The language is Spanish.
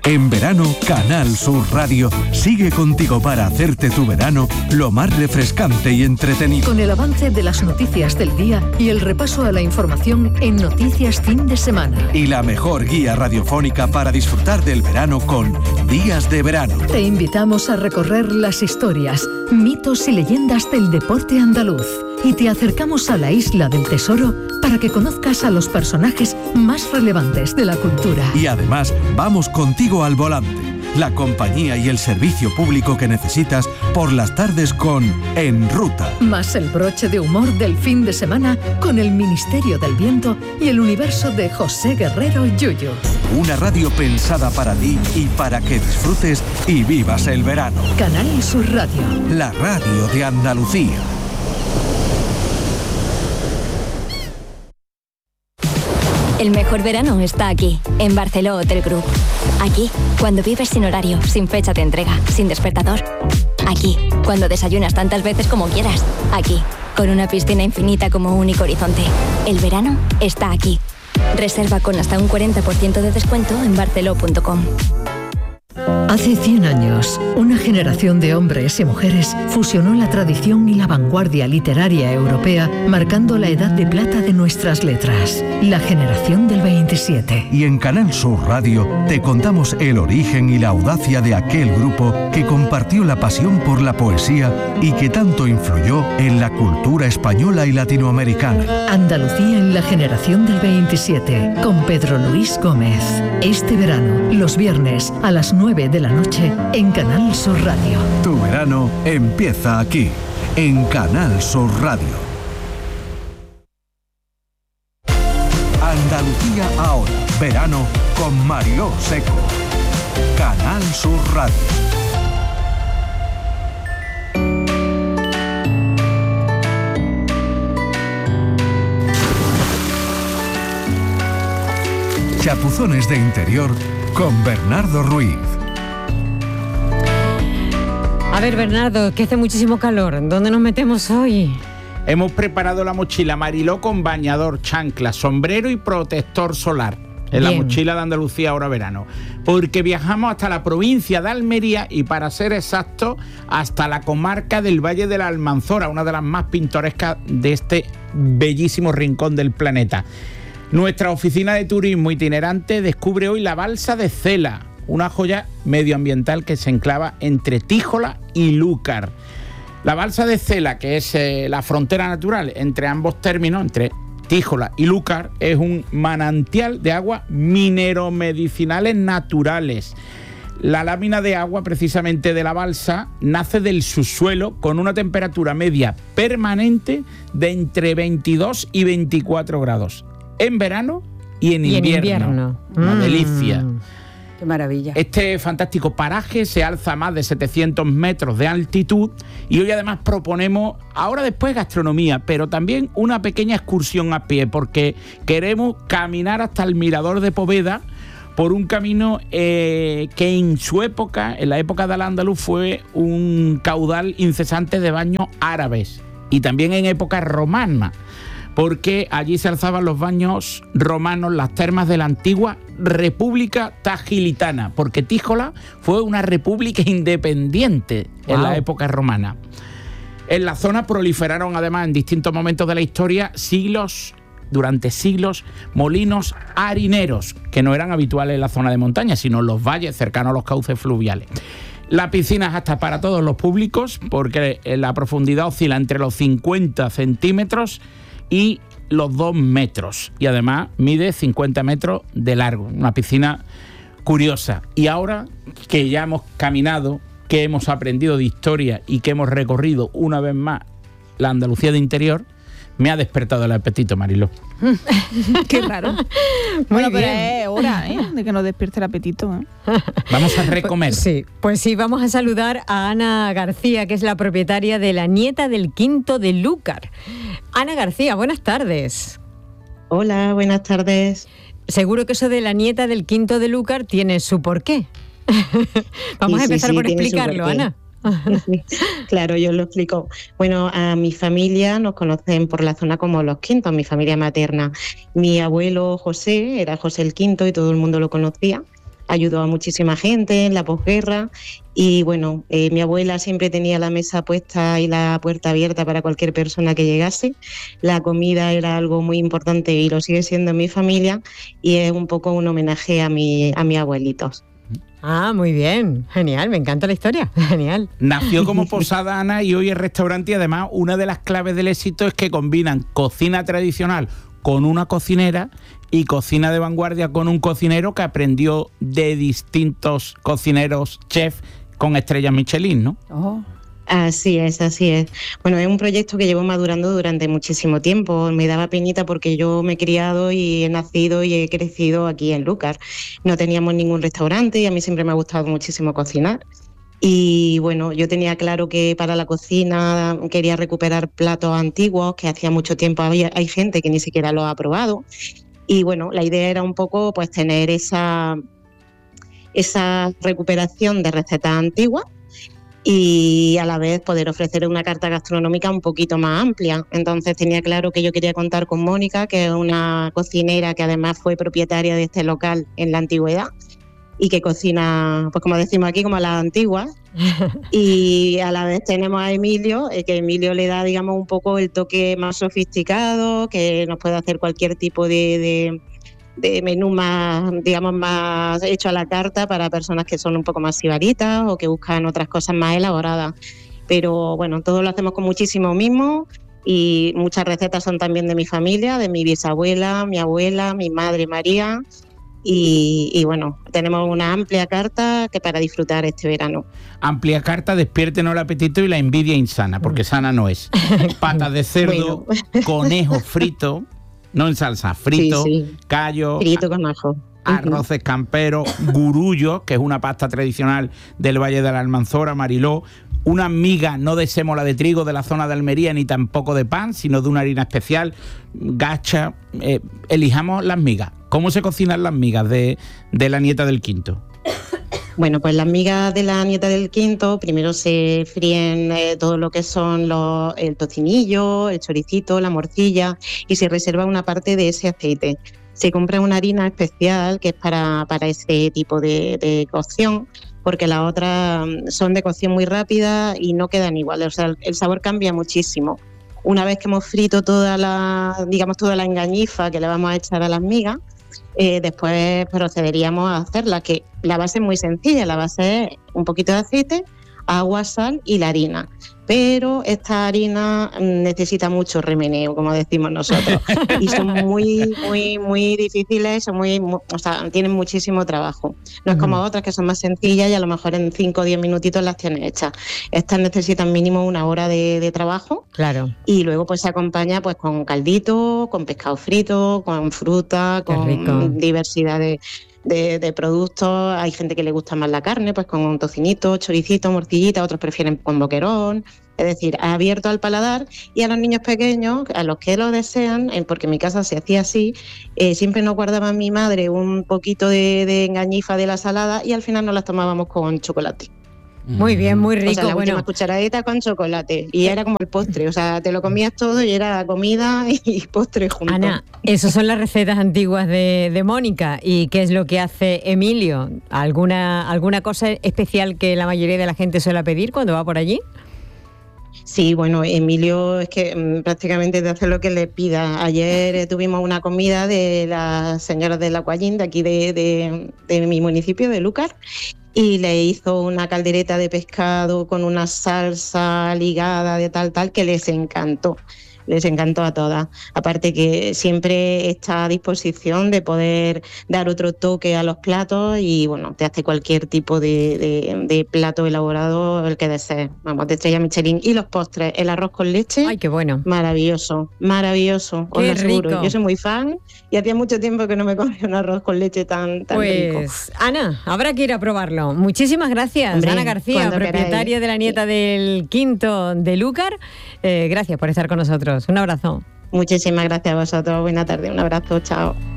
En verano, Canal Sur Radio sigue contigo para hacerte tu verano lo más refrescante y entretenido. Con el avance de las noticias del día y el repaso a la información en Noticias Fin de Semana. Y la mejor guía radiofónica para disfrutar del verano con Días de Verano. Te invitamos a recorrer las historias, mitos y leyendas del deporte andaluz. Y te acercamos a la Isla del Tesoro para que conozcas a los personajes más relevantes de la cultura. Y además, vamos contigo al volante, la compañía y el servicio público que necesitas por las tardes con En Ruta. Más el broche de humor del fin de semana con el Ministerio del Viento y el universo de José Guerrero Yuyu. Una radio pensada para ti y para que disfrutes y vivas el verano. Canal Sur Radio. La radio de Andalucía. El mejor verano está aquí, en Barceló Hotel Group. Aquí, cuando vives sin horario, sin fecha de entrega, sin despertador. Aquí, cuando desayunas tantas veces como quieras. Aquí, con una piscina infinita como único horizonte. El verano está aquí. Reserva con hasta un 40% de descuento en barceló.com. Hace 100 años, una generación de hombres y mujeres fusionó la tradición y la vanguardia literaria europea, marcando la edad de plata de nuestras letras, la generación del 27. Y en Canal Sur Radio te contamos el origen y la audacia de aquel grupo que compartió la pasión por la poesía y que tanto influyó en la cultura española y latinoamericana. Andalucía en la generación del 27, con Pedro Luis Gómez. Este verano, los viernes a las 9 de la noche en Canal Sur Radio. Tu verano empieza aquí, en Canal Sur Radio. Andalucía ahora, verano con Mariló Seco. Canal Sur Radio. Chapuzones de interior con Bernardo Ruiz. A ver, Bernardo, que hace muchísimo calor. ¿Dónde nos metemos hoy? Hemos preparado la mochila Mariló con bañador, chancla, sombrero y protector solar. En la mochila de Andalucía ahora verano. Porque viajamos hasta la provincia de Almería y, para ser exactos, hasta la comarca del Valle de la Almanzora, una de las más pintorescas de este bellísimo rincón del planeta. Nuestra oficina de turismo itinerante descubre hoy la balsa de Cela, una joya medioambiental que se enclava entre Tíjola y Lúcar. La balsa de Cela, que es la frontera natural entre ambos términos, entre Tíjola y Lúcar, es un manantial de aguas mineromedicinales naturales. La lámina de agua, precisamente de la balsa, nace del subsuelo con una temperatura media permanente de entre 22 y 24 grados. En verano y en invierno. Una delicia. Qué maravilla. Este fantástico paraje se alza a más de 700 metros de altitud y hoy además proponemos, ahora después, gastronomía, pero también una pequeña excursión a pie, porque queremos caminar hasta el Mirador de Poveda por un camino que en su época, en la época de Al-Ándalus, fue un caudal incesante de baños árabes y también en época romana, porque allí se alzaban los baños romanos, las termas de la antigua República Tagilitana, porque Tíjola fue una república independiente en la época romana. En la zona proliferaron además en distintos momentos de la historia durante siglos, molinos harineros, que no eran habituales en la zona de montaña, sino en los valles cercanos a los cauces fluviales. La piscina es apta para todos los públicos, porque la profundidad oscila entre los 50 centímetros y los 2 metros, y además mide 50 metros de largo, una piscina curiosa. Y ahora que ya hemos caminado, que hemos aprendido de historia y que hemos recorrido una vez más la Andalucía de interior, me ha despertado el apetito, Mariló. Qué raro. Bueno, pero es hora de que nos despierte el apetito. Vamos a recomer. Pues sí, vamos a saludar a Ana García, que es la propietaria de La Nieta del Quinto de Lúcar. Ana García, buenas tardes. Hola, buenas tardes. Seguro que eso de La Nieta del Quinto de Lúcar tiene su porqué. Vamos a empezar por explicarlo, Ana. Claro, yo lo explico. Bueno, a mi familia nos conocen por la zona como Los Quintos, mi familia materna. Mi abuelo José era José el Quinto y todo el mundo lo conocía. ayudó a muchísima gente en la posguerra. Y bueno, mi abuela siempre tenía la mesa puesta y la puerta abierta para cualquier persona que llegase. La comida era algo muy importante y lo sigue siendo en mi familia, y es un poco un homenaje a mis abuelitos. Ah, muy bien, genial, me encanta la historia, genial. Nació como posada, Ana, y hoy es restaurante, y además una de las claves del éxito es que combinan cocina tradicional con una cocinera y cocina de vanguardia con un cocinero que aprendió de distintos cocineros, chefs con estrellas Michelin, ¿no? Oh. Así es, así es. Bueno, es un proyecto que llevo madurando durante muchísimo tiempo. Me daba penita porque yo me he criado y he nacido y he crecido aquí en Lúcar. No teníamos ningún restaurante y a mí siempre me ha gustado muchísimo cocinar. Y bueno, yo tenía claro que para la cocina quería recuperar platos antiguos que hacía mucho tiempo hay gente que ni siquiera los ha probado. Y bueno, la idea era un poco pues tener esa recuperación de recetas antiguas y a la vez poder ofrecer una carta gastronómica un poquito más amplia. Entonces tenía claro que yo quería contar con Mónica, que es una cocinera que además fue propietaria de este local en la antigüedad y que cocina, pues como decimos aquí, como a las antiguas. Y a la vez tenemos a Emilio, que Emilio le da, digamos, un poco el toque más sofisticado, que nos puede hacer cualquier tipo de menú más, digamos, más hecho a la carta para personas que son un poco más sibaritas o que buscan otras cosas más elaboradas. Pero bueno, todo lo hacemos con muchísimo mimo y muchas recetas son también de mi familia, de mi bisabuela, mi abuela, mi madre María. Y bueno, tenemos una amplia carta que para disfrutar este verano. Amplia carta, despiértenos el apetito y la envidia insana, porque sana no es. Patas de cerdo, conejo frito, no en salsa, frito, sí. Callo, frito con ajo. Arroces camperos, gurullo, que es una pasta tradicional del Valle de la Almanzora, Mariló, una miga no de sémola de trigo de la zona de Almería, ni tampoco de pan, sino de una harina especial, gacha. Elijamos las migas. ¿Cómo se cocinan las migas de la nieta del Quinto? Bueno, pues las migas de la nieta del Quinto primero se fríen todo lo que son el tocinillo, el choricito, la morcilla, y se reserva una parte de ese aceite. Se compra una harina especial que es para ese tipo de cocción, porque las otras son de cocción muy rápida y no quedan iguales, o sea, el sabor cambia muchísimo. Una vez que hemos frito toda la engañifa que le vamos a echar a las migas, después procederíamos a hacerla, que la base es muy sencilla, la base es un poquito de aceite, agua, sal y la harina. Pero esta harina necesita mucho remeneo, como decimos nosotros, y son muy, muy, muy difíciles, o sea, tienen muchísimo trabajo. No es como otras que son más sencillas y a lo mejor en 5 o 10 minutitos las tienes hechas. Estas necesitan mínimo 1 hora de trabajo. Claro. Y luego pues se acompaña pues con caldito, con pescado frito, con fruta, con diversidad de productos. Hay gente que le gusta más la carne, pues con un tocinito, choricito, morcillita, otros prefieren con boquerón. Es decir, abierto al paladar, y a los niños pequeños, a los que lo desean, porque en mi casa se hacía así, siempre nos guardaba mi madre un poquito de engañifa de la salada y al final nos las tomábamos con chocolate. Muy bien, muy rico. O sea, la última cucharadita con chocolate, y era como el postre, o sea, te lo comías todo y era comida y postre juntos. Ana, esas son las recetas antiguas de Mónica. ¿Y qué es lo que hace Emilio? ¿Alguna cosa especial que la mayoría de la gente suele pedir cuando va por allí? Sí, bueno, Emilio es que prácticamente te hace lo que le pida. Ayer tuvimos una comida de las señoras de la Cuallín, de aquí de mi municipio, de Lúcar, y le hizo una caldereta de pescado con una salsa ligada de tal, que les encantó a todas. Aparte que siempre está a disposición de poder dar otro toque a los platos y bueno, te hace cualquier tipo de plato elaborado, el que desees, vamos, de estrella Michelin. Y los postres, el arroz con leche. ¡Ay, qué bueno! Maravilloso, os lo aseguro. Yo soy muy fan y hacía mucho tiempo que no me comía un arroz con leche tan rico. Pues Ana, habrá que ir a probarlo. Muchísimas gracias. Hombre, Ana García, propietaria de la nieta del Quinto de Lúcar. Gracias por estar con nosotros. Un abrazo. Muchísimas gracias a vosotros. Buena tarde. Un abrazo. Chao.